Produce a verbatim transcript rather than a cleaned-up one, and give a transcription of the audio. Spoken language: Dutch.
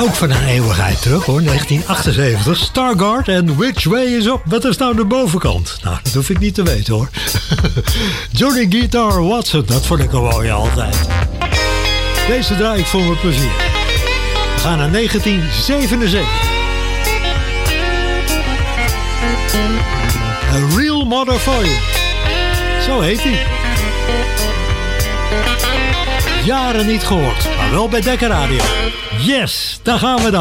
Ook van een eeuwigheid terug hoor, negentien achtenzeventig. Stargard en Which Way Is Up? Wat is nou de bovenkant? Nou, dat hoef ik niet te weten hoor. Johnny Guitar Watson, dat vond ik een mooie altijd. Deze draai ik voor mijn plezier. We gaan naar negentien zevenenzeventig. A Real Mother For You. Zo heet hij. Jaren niet gehoord, maar wel bij Dekker Radio. Yes, daar gaan we dan.